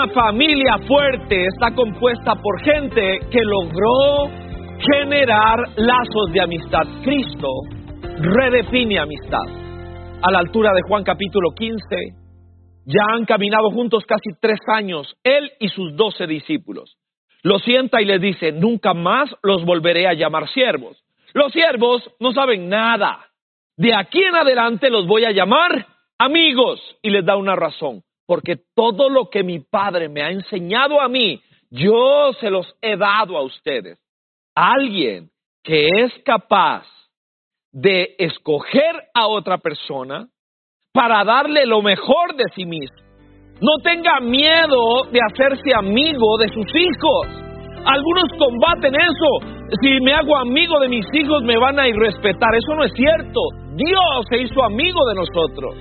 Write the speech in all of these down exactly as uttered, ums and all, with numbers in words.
Una familia fuerte está compuesta por gente que logró generar lazos de amistad. Cristo redefine amistad. A la altura de Juan capítulo quince, ya han caminado juntos casi tres años, él y sus doce discípulos. Los sienta y les dice: nunca más los volveré a llamar siervos. Los siervos no saben nada. De aquí en adelante los voy a llamar amigos. Y les da una razón. Porque todo lo que mi Padre me ha enseñado a mí, yo se los he dado a ustedes. Alguien que es capaz de escoger a otra persona para darle lo mejor de sí mismo. No tenga miedo de hacerse amigo de sus hijos. Algunos combaten eso. Si me hago amigo de mis hijos me van a irrespetar. Eso no es cierto. Dios se hizo amigo de nosotros.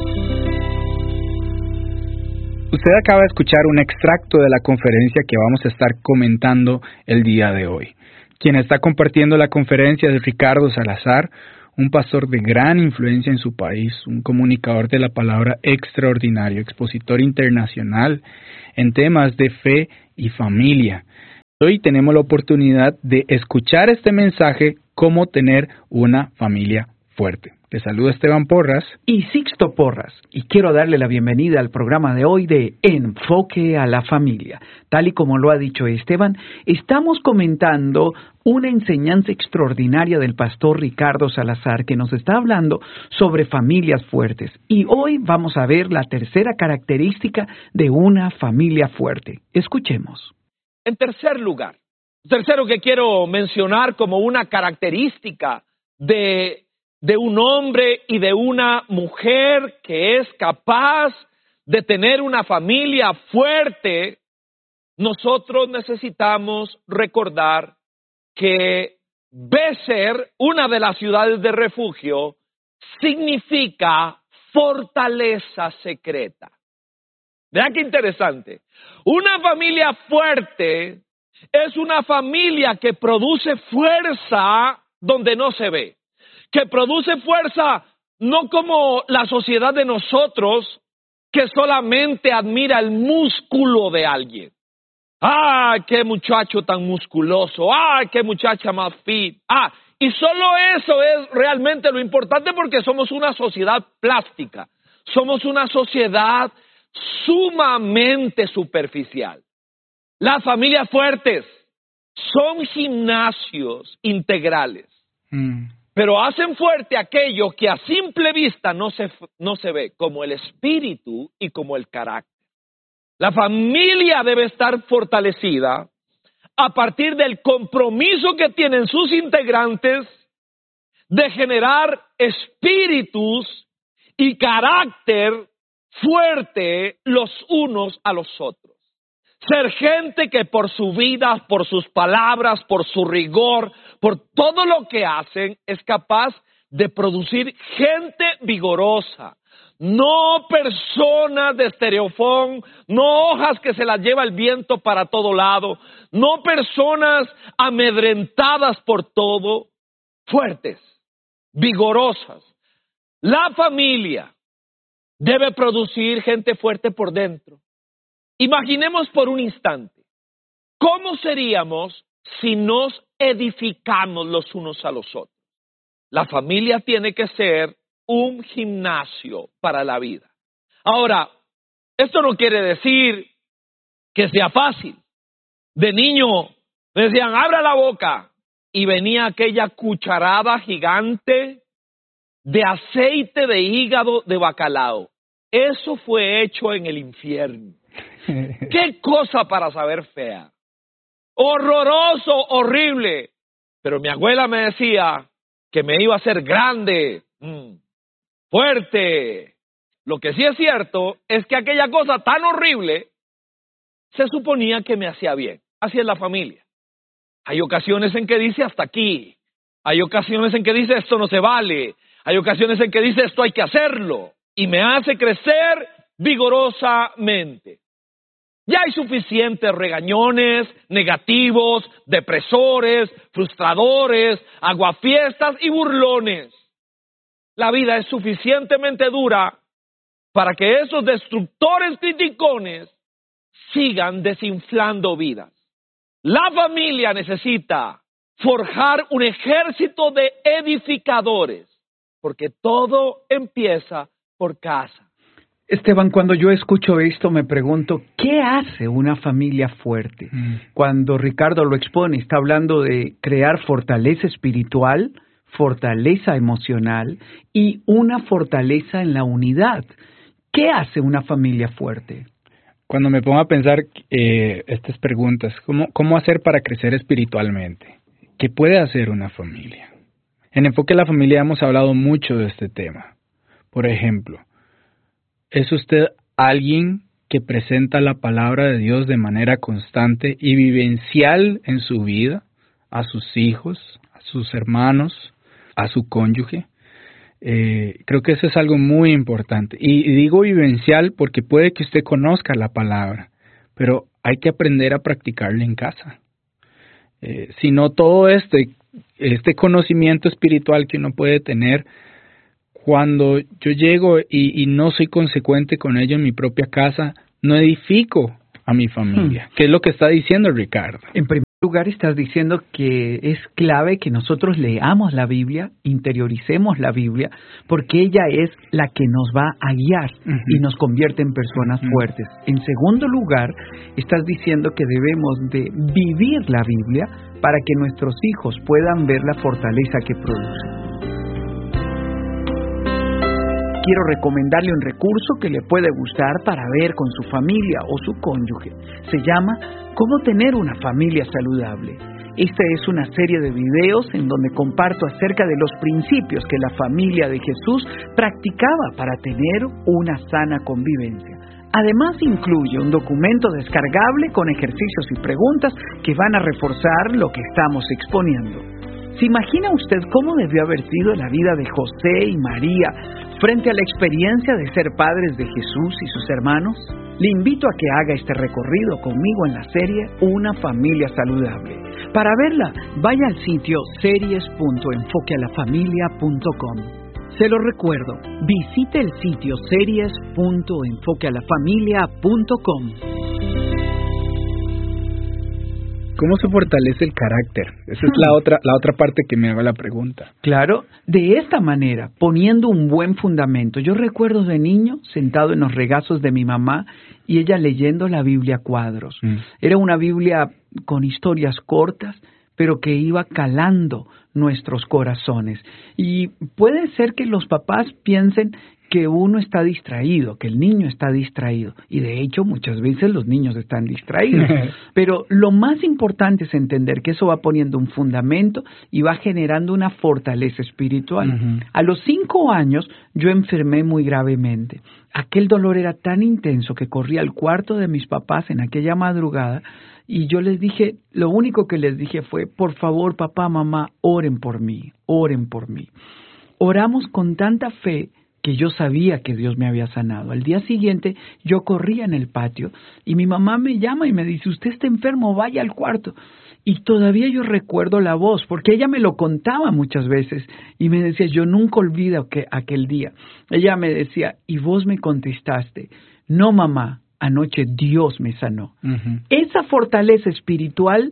Usted acaba de escuchar un extracto de la conferencia que vamos a estar comentando el día de hoy. Quien está compartiendo la conferencia es Ricardo Salazar, un pastor de gran influencia en su país, un comunicador de la palabra extraordinario, expositor internacional en temas de fe y familia. Hoy tenemos la oportunidad de escuchar este mensaje, cómo tener una familia fuerte. Les saluda Esteban Porras y Sixto Porras, y quiero darle la bienvenida al programa de hoy de Enfoque a la Familia. Tal y como lo ha dicho Esteban, estamos comentando una enseñanza extraordinaria del pastor Ricardo Salazar que nos está hablando sobre familias fuertes. Y hoy vamos a ver la tercera característica de una familia fuerte. Escuchemos. En tercer lugar, tercero que quiero mencionar como una característica de de un hombre y de una mujer que es capaz de tener una familia fuerte, nosotros necesitamos recordar que Bézer, una de las ciudades de refugio, significa fortaleza secreta. Vean qué interesante. Una familia fuerte es una familia que produce fuerza donde no se ve. Que produce fuerza no como la sociedad de nosotros, que solamente admira el músculo de alguien. ¡Ah, qué muchacho tan musculoso! ¡Ah, qué muchacha más fit! ¡Ah! Y solo eso es realmente lo importante porque somos una sociedad plástica. Somos una sociedad sumamente superficial. Las familias fuertes son gimnasios integrales. Mm. Pero hacen fuerte aquello que a simple vista no se, no se ve, como el espíritu y como el carácter. La familia debe estar fortalecida a partir del compromiso que tienen sus integrantes de generar espíritus y carácter fuerte los unos a los otros. Ser gente que por su vida, por sus palabras, por su rigor, por todo lo que hacen, es capaz de producir gente vigorosa. No personas de estereofón, no hojas que se las lleva el viento para todo lado, no personas amedrentadas por todo, fuertes, vigorosas. La familia debe producir gente fuerte por dentro. Imaginemos por un instante, ¿cómo seríamos si nos edificamos los unos a los otros? La familia tiene que ser un gimnasio para la vida. Ahora, esto no quiere decir que sea fácil. De niño me decían, abra la boca, y venía aquella cucharada gigante de aceite de hígado de bacalao. Eso fue hecho en el infierno. ¡Qué cosa para saber fea! Horroroso, horrible. Pero mi abuela me decía que me iba a hacer grande, mmm, fuerte. Lo que sí es cierto es que aquella cosa tan horrible se suponía que me hacía bien. Así es la familia. Hay ocasiones en que dice hasta aquí. Hay ocasiones en que dice esto no se vale. Hay ocasiones en que dice esto hay que hacerlo. Y me hace crecer vigorosamente. Ya hay suficientes regañones, negativos, depresores, frustradores, aguafiestas y burlones. La vida es suficientemente dura para que esos destructores criticones sigan desinflando vidas. La familia necesita forjar un ejército de edificadores, porque todo empieza por casa. Esteban, cuando yo escucho esto me pregunto, ¿qué hace una familia fuerte? Mm. Cuando Ricardo lo expone, está hablando de crear fortaleza espiritual, fortaleza emocional y una fortaleza en la unidad. ¿Qué hace una familia fuerte? Cuando me pongo a pensar eh, estas preguntas, ¿cómo, ¿cómo hacer para crecer espiritualmente? ¿Qué puede hacer una familia? En Enfoque a la Familia hemos hablado mucho de este tema. Por ejemplo, ¿es usted alguien que presenta la palabra de Dios de manera constante y vivencial en su vida, a sus hijos, a sus hermanos, a su cónyuge? Eh, creo que eso es algo muy importante. Y, y digo vivencial porque puede que usted conozca la palabra, pero hay que aprender a practicarla en casa. Eh, si no, todo este, este conocimiento espiritual que uno puede tener, cuando yo llego y, y no soy consecuente con ello en mi propia casa, no edifico a mi familia. Hmm. ¿Qué es lo que está diciendo Ricardo? En primer lugar, estás diciendo que es clave que nosotros leamos la Biblia, interioricemos la Biblia, porque ella es la que nos va a guiar uh-huh. y nos convierte en personas uh-huh. fuertes. En segundo lugar, estás diciendo que debemos de vivir la Biblia para que nuestros hijos puedan ver la fortaleza que produce. Quiero recomendarle un recurso que le puede gustar para ver con su familia o su cónyuge. Se llama ¿Cómo tener una familia saludable? Esta es una serie de videos en donde comparto acerca de los principios que la familia de Jesús practicaba para tener una sana convivencia. Además incluye un documento descargable con ejercicios y preguntas que van a reforzar lo que estamos exponiendo. ¿Se imagina usted cómo debió haber sido la vida de José y María frente a la experiencia de ser padres de Jesús y sus hermanos? Le invito a que haga este recorrido conmigo en la serie Una Familia Saludable. Para verla, vaya al sitio series punto enfoque a la familia punto com. Se lo recuerdo, visite el sitio series punto enfoque a la familia punto com. ¿Cómo se fortalece el carácter? Esa es la otra, la otra parte que me hago la pregunta. Claro, de esta manera, poniendo un buen fundamento. Yo recuerdo de niño, sentado en los regazos de mi mamá, y ella leyendo la Biblia a cuadros. Mm. Era una Biblia con historias cortas, pero que iba calando nuestros corazones. Y puede ser que los papás piensen que uno está distraído, que el niño está distraído. Y de hecho, muchas veces los niños están distraídos. Pero lo más importante es entender que eso va poniendo un fundamento y va generando una fortaleza espiritual. Uh-huh. A los cinco años, yo enfermé muy gravemente. Aquel dolor era tan intenso que corrí al cuarto de mis papás en aquella madrugada y yo les dije, lo único que les dije fue, por favor, papá, mamá, oren por mí, oren por mí. Oramos con tanta fe que yo sabía que Dios me había sanado. Al día siguiente yo corría en el patio y mi mamá me llama y me dice, usted está enfermo, vaya al cuarto. Y todavía yo recuerdo la voz, porque ella me lo contaba muchas veces y me decía, yo nunca olvido que aquel día. Ella me decía, y vos me contestaste, no mamá, anoche Dios me sanó. Uh-huh. Esa fortaleza espiritual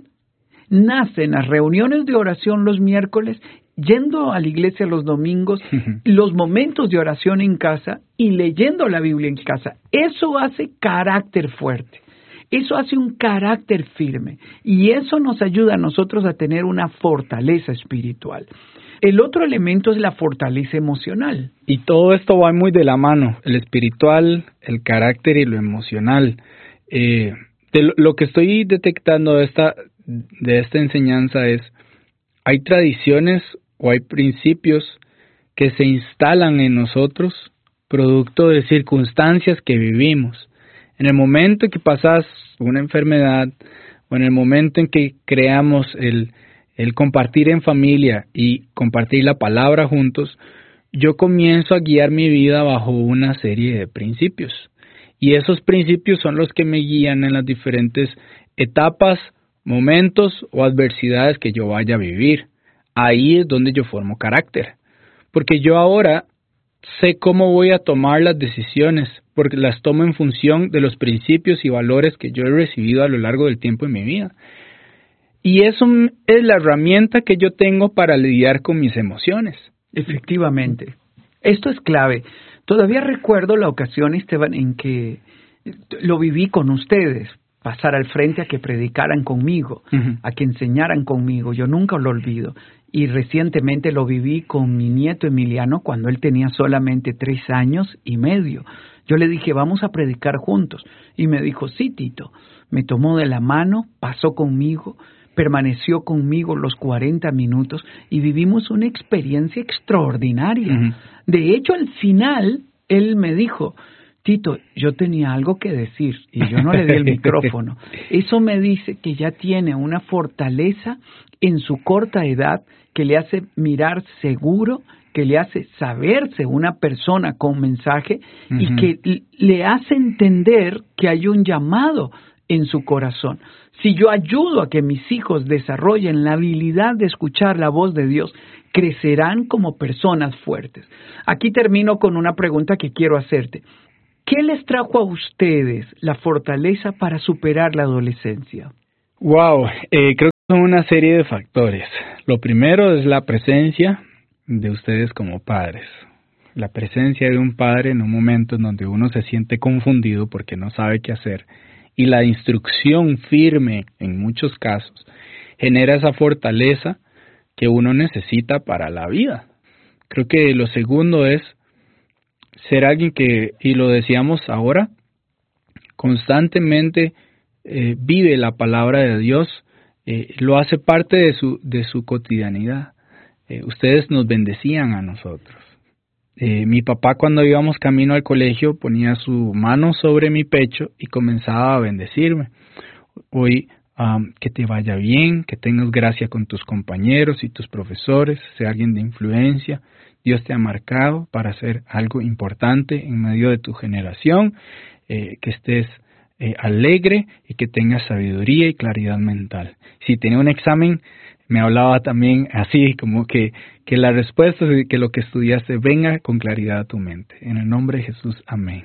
nace en las reuniones de oración los miércoles, yendo a la iglesia los domingos, uh-huh. los momentos de oración en casa y leyendo la Biblia en casa. Eso hace carácter fuerte. Eso hace un carácter firme. Y eso nos ayuda a nosotros a tener una fortaleza espiritual. El otro elemento es la fortaleza emocional. Y todo esto va muy de la mano. El espiritual, el carácter y lo emocional. Eh, de lo, lo que estoy detectando de esta, de esta enseñanza es, hay tradiciones o hay principios que se instalan en nosotros producto de circunstancias que vivimos. En el momento en que pasas una enfermedad o en el momento en que creamos el, el compartir en familia y compartir la palabra juntos, yo comienzo a guiar mi vida bajo una serie de principios. Y esos principios son los que me guían en las diferentes etapas, momentos o adversidades que yo vaya a vivir. Ahí es donde yo formo carácter. Porque yo ahora sé cómo voy a tomar las decisiones porque las tomo en función de los principios y valores que yo he recibido a lo largo del tiempo en mi vida. Y eso es la herramienta que yo tengo para lidiar con mis emociones. Efectivamente. Esto es clave. Todavía recuerdo la ocasión, Esteban, en que lo viví con ustedes. Pasar al frente a que predicaran conmigo, uh-huh. a que enseñaran conmigo. Yo nunca lo olvido. Y recientemente lo viví con mi nieto Emiliano cuando él tenía solamente tres años y medio. Yo le dije, vamos a predicar juntos. Y me dijo, sí, Tito. Me tomó de la mano, pasó conmigo, permaneció conmigo los cuarenta minutos y vivimos una experiencia extraordinaria. Uh-huh. De hecho, al final, él me dijo, Tito, yo tenía algo que decir y yo no le di el micrófono. Eso me dice que ya tiene una fortaleza en su corta edad que le hace mirar seguro, que le hace saberse una persona con mensaje uh-huh. y que le hace entender que hay un llamado en su corazón. Si yo ayudo a que mis hijos desarrollen la habilidad de escuchar la voz de Dios, crecerán como personas fuertes. Aquí termino con una pregunta que quiero hacerte. ¿Qué les trajo a ustedes la fortaleza para superar la adolescencia? Wow, eh, creo que son una serie de factores. Lo primero es la presencia de ustedes como padres. La presencia de un padre en un momento en donde uno se siente confundido porque no sabe qué hacer. Y la instrucción firme, en muchos casos, genera esa fortaleza que uno necesita para la vida. Creo que lo segundo es ser alguien que, y lo decíamos ahora, constantemente eh, vive la palabra de Dios, eh, lo hace parte de su, de su cotidianidad. Eh, ustedes nos bendecían a nosotros. Eh, mi papá, cuando íbamos camino al colegio, ponía su mano sobre mi pecho y comenzaba a bendecirme. Hoy, um, que te vaya bien, que tengas gracia con tus compañeros y tus profesores, sea alguien de influencia. Dios te ha marcado para hacer algo importante en medio de tu generación, eh, que estés eh, alegre y que tengas sabiduría y claridad mental. Si tenía un examen, me hablaba también así, como que, que la respuesta es que lo que estudiaste venga con claridad a tu mente. En el nombre de Jesús, amén.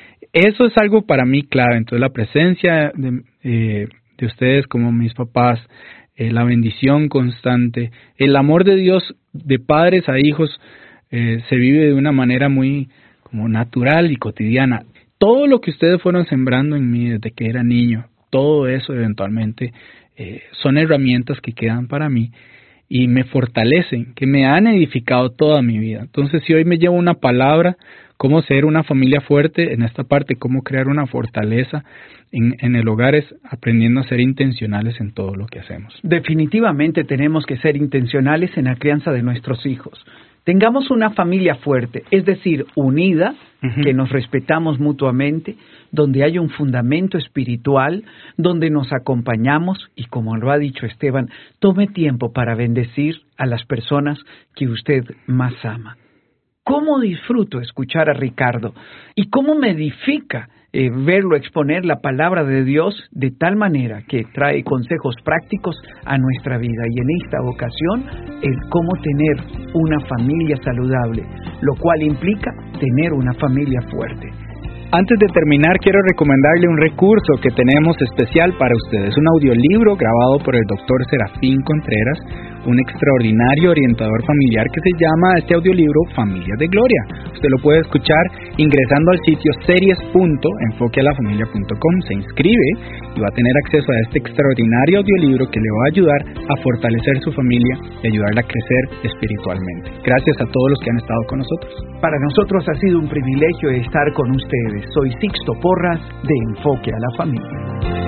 Eso es algo para mí clave. Entonces, la presencia de, eh, de ustedes como mis papás, eh, la bendición constante, el amor de Dios de padres a hijos, Eh, se vive de una manera muy como natural y cotidiana. Todo lo que ustedes fueron sembrando en mí desde que era niño, todo eso eventualmente eh, son herramientas que quedan para mí y me fortalecen, que me han edificado toda mi vida. Entonces, si hoy me llevo una palabra, cómo ser una familia fuerte, en esta parte, cómo crear una fortaleza en, en el hogar, es aprendiendo a ser intencionales en todo lo que hacemos. Definitivamente tenemos que ser intencionales en la crianza de nuestros hijos. Tengamos una familia fuerte, es decir, unida, uh-huh. que nos respetamos mutuamente, donde hay un fundamento espiritual, donde nos acompañamos y, como lo ha dicho Esteban, tome tiempo para bendecir a las personas que usted más ama. ¿Cómo disfruto escuchar a Ricardo? ¿Y cómo me edifica eh, verlo exponer la palabra de Dios de tal manera que trae consejos prácticos a nuestra vida? Y en esta ocasión, el cómo tener una familia saludable, lo cual implica tener una familia fuerte. Antes de terminar, quiero recomendarle un recurso que tenemos especial para ustedes, un audiolibro grabado por el doctor Serafín Contreras, un extraordinario orientador familiar que se llama este audiolibro Familias de Gloria. Usted lo puede escuchar ingresando al sitio series punto enfoque a la familia punto com, se inscribe y va a tener acceso a este extraordinario audiolibro que le va a ayudar a fortalecer su familia y ayudarla a crecer espiritualmente. Gracias a todos los que han estado con nosotros. Para nosotros ha sido un privilegio estar con ustedes. Soy Sixto Porras de Enfoque a la Familia.